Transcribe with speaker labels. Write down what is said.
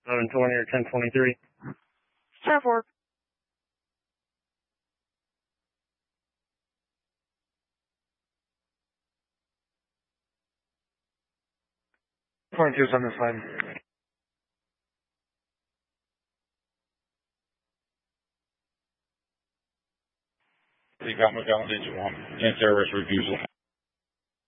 Speaker 1: 1120 or 1023.
Speaker 2: 10-4.
Speaker 3: Is on this line.
Speaker 4: Seagull McAllen, Digit 1. Anti-terrorist refusal.